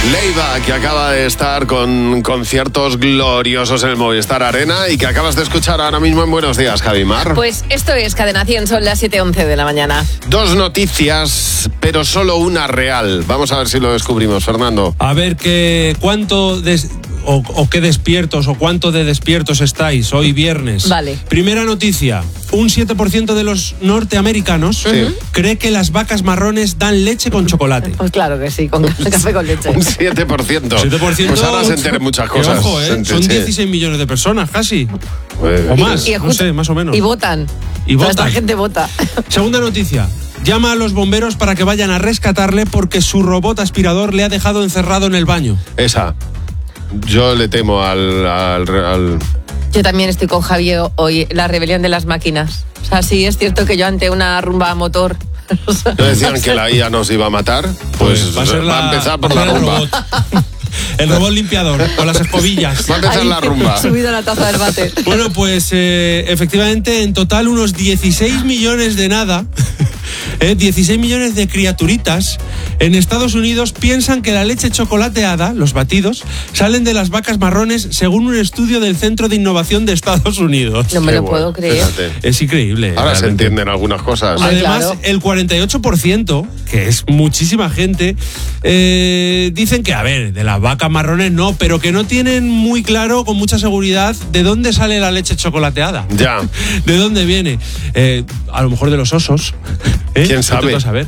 Leiva, que acaba de estar con conciertos gloriosos en el Movistar Arena y que acabas de escuchar ahora mismo en Buenos Días, Javimar. Pues esto es Cadena 100, son las 7:11 de la mañana. Dos noticias, pero solo una real. Vamos a ver si lo descubrimos, Fernando. A ver qué despiertos o cuánto de despiertos estáis hoy viernes. Vale. Primera noticia. Un 7% de los norteamericanos cree que las vacas marrones dan leche con chocolate. Pues claro que sí, con café con leche. Un 7%. 7%. Pues ahora se enteren muchas cosas. Ojo, son 16 millones de personas casi. Pues, o más, y no sé, más o menos. Y votan. Esta gente vota. Segunda noticia. Llama a los bomberos para que vayan a rescatarle porque su robot aspirador le ha dejado encerrado en el baño. Esa. Yo le temo al... Yo también estoy con Javier hoy, la rebelión de las máquinas. O sea, sí, es cierto que yo ante una rumba a motor... ¿No decían que la IA nos iba a matar? Pues va a empezar por la rumba. El robot limpiador, con las escobillas. Va a empezar la rumba. Subido a la taza del váter. Bueno, pues efectivamente, en total unos 16 millones de nada, 16 millones de criaturitas en Estados Unidos piensan que la leche chocolateada, los batidos, salen de las vacas marrones según un estudio del Centro de Innovación de Estados Unidos. No me lo bueno, puedo creer. fíjate. Es increíble. Ahora realmente. se entienden algunas cosas. Además, claro. el 48%, que es muchísima gente, dicen que, a ver, de las vacas marrones no, pero que no tienen muy claro, con mucha seguridad, de dónde sale la leche chocolateada. Ya. ¿De dónde viene? A lo mejor de los osos. ¿Quién sabe? Intento saber.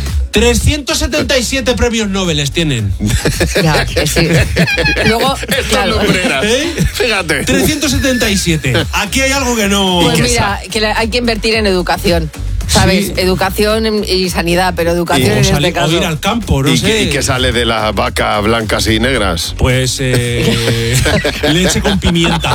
377 premios Nobel tienen. Ya, que sí. Luego, claro. Lumbreras. Fíjate. 377. Aquí hay algo que no... Pues mira, que hay que invertir en educación. ¿Sabes? Sí. Educación y sanidad, pero educación en este caso. O ir al campo, no ¿Y sé. qué sale de las vacas blancas y negras? Pues leche con pimienta.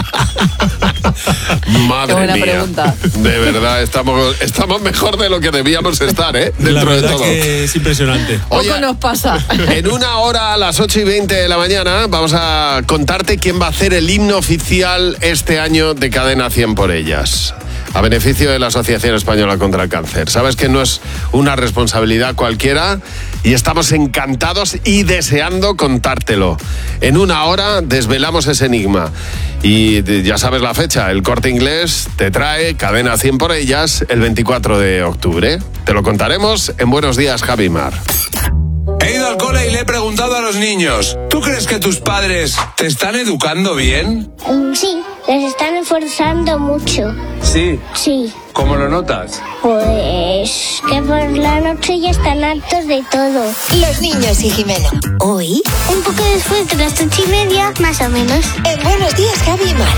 Madre Qué buena mía. pregunta. De verdad, estamos mejor de lo que debíamos estar, ¿eh? La Dentro de verdad todo. que es impresionante. Oye, Poco nos pasa. en una hora a las 8:20 de la mañana vamos a contarte quién va a hacer el himno oficial este año de Cadena 100 por ellas, a beneficio de la Asociación Española contra el Cáncer. Sabes que no es una responsabilidad cualquiera y estamos encantados y deseando contártelo. En una hora desvelamos ese enigma. Y ya sabes la fecha, el Corte Inglés te trae Cadena 100 por ellas el 24 de octubre. Te lo contaremos en Buenos Días, Javimar. He ido al cole y le he preguntado a los niños, ¿tú crees que tus padres te están educando bien? Sí, les están esforzando mucho. Sí. Sí, ¿Cómo lo notas? pues que por la noche ya están hartos de todo. Los niños y Jimeno. Hoy, Un poco después de las 8:30, más o menos. en Buenos Días, Javi y Mar.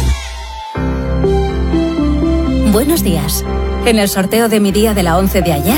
Buenos días. En el sorteo de mi día de la 11 de ayer,